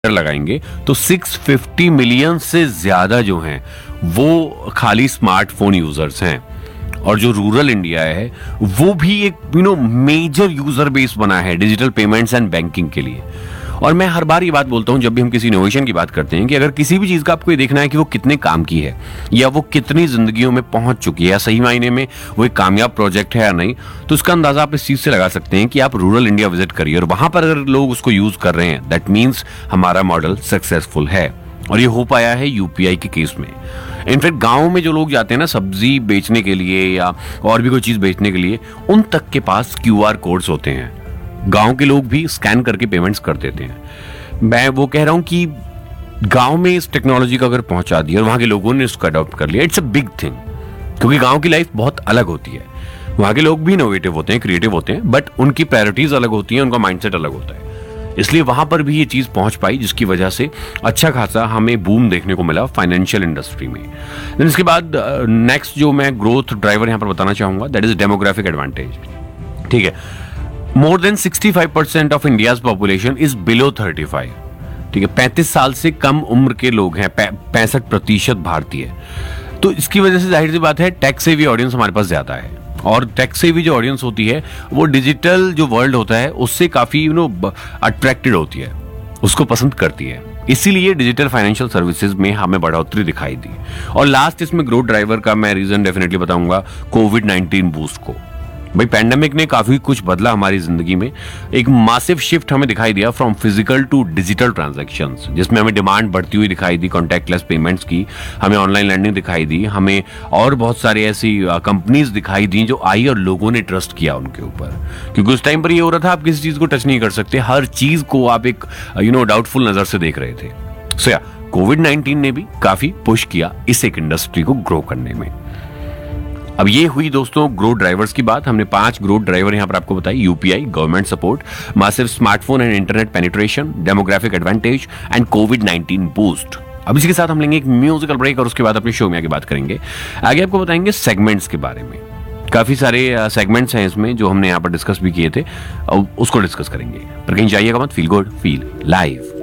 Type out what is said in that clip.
लगाएंगे तो 650 मिलियन से ज्यादा जो हैं वो खाली स्मार्टफोन यूजर्स हैं। और जो रूरल इंडिया है वो भी एक मेजर यूजर बेस बना है डिजिटल पेमेंट्स एंड बैंकिंग के लिए। और मैं हर बार ये बात बोलता हूं जब भी हम किसी इनोवेशन की बात करते हैं कि अगर किसी भी चीज का आपको ये देखना है कि वो कितने काम की है या वो कितनी जिंदगियों में पहुंच चुकी है या सही मायने में वो एक कामयाब प्रोजेक्ट है या नहीं, तो इसका अंदाजा आप इस चीज से लगा सकते हैं कि आप रूरल इंडिया विजिट करिए और वहां पर अगर लोग उसको यूज कर रहे हैं दैट मीन्स हमारा मॉडल सक्सेसफुल है। और ये हो पाया है यूपीआई के केस में। इनफैक्ट गांव में जो लोग जाते हैं ना सब्जी बेचने के लिए या और भी कोई चीज बेचने के लिए, उन तक के पास क्यूआर कोड्स होते हैं। गांव के लोग भी स्कैन करके पेमेंट्स कर देते हैं। मैं वो कह रहा हूं कि गांव में इस टेक्नोलॉजी को अगर पहुंचा दिया और वहां के लोगों ने इसको अडॉप्ट कर लिया, इट्स अ बिग थिंग। क्योंकि गांव की लाइफ बहुत अलग होती है, वहां के लोग भी इनोवेटिव होते हैं, क्रिएटिव होते हैं, बट उनकी प्रायोरिटीज अलग होती हैं, उनका माइंडसेट अलग होता है। इसलिए वहां पर भी ये चीज पहुंच पाई जिसकी वजह से अच्छा खासा हमें बूम देखने को मिला फाइनेंशियल इंडस्ट्री में। देन इसके बाद नेक्स्ट जो मैं ग्रोथ ड्राइवर यहां पर बताना चाहूंगा दैट इज डेमोग्राफिक एडवांटेज। ठीक है, more than 65% of India's population is below 35। ठीक है, 35 साल से कम उम्र के लोग हैं 65% भारतीय। तो इसकी वजह से जाहिर सी बात है टैक्स सेवी ऑडियंस हमारे पास ज्यादा है। और टैक्स सेवी जो ऑडियंस होती है वो डिजिटल जो वर्ल्ड होता है उससे काफी अट्रैक्टेड होती है, उसको पसंद करती है। इसीलिए डिजिटल फाइनेंशियल सर्विसेज में हमें बढ़ोतरी दिखाई दी। और लास्ट इसमें ग्रोथ ड्राइवर का मैं रीजन डेफिनेटली बताऊंगा कोविड-19 बूस्ट को। भाई पैंडेमिक ने काफी कुछ बदला हमारी जिंदगी में। एक मासिव शिफ्ट हमें दिखाई दिया from physical to digital transactions, जिसमें हमें डिमांड बढ़ती हुई दिखाई दी कॉन्टैक्टलेस पेमेंट्स की, हमें ऑनलाइन लर्निंग दिखाई दी, हमें और बहुत सारी ऐसी कंपनीज दिखाई दी जो आई और लोगों ने ट्रस्ट किया उनके ऊपर। क्योंकि उस टाइम पर ये हो रहा था आप किसी चीज को टच नहीं कर सकते, हर चीज को आप एक डाउटफुल नजर से देख रहे थे। सो या कोविड-19 ने भी काफी पुश किया इस एक इंडस्ट्री को ग्रो करने में। अब ये हुई दोस्तों ग्रोथ ड्राइवर्स की बात। हमने 5 ग्रोथ ड्राइवर यहां पर आपको बताई: UPI, government support, massive smartphone and internet penetration, demographic advantage and covid boost. अब इसी के साथ हम लेंगे एक म्यूजिकल ब्रेक और उसके बाद अपने शो में आगे बात करेंगे। आगे आपको बताएंगे सेगमेंट्स के बारे में। काफी सारे सेगमेंट्स हैं इसमें जो हमने यहाँ पर डिस्कस भी किए थे, उसको डिस्कस करेंगे। पर कहीं जाइएगा मत, फील गुड फील लाइव।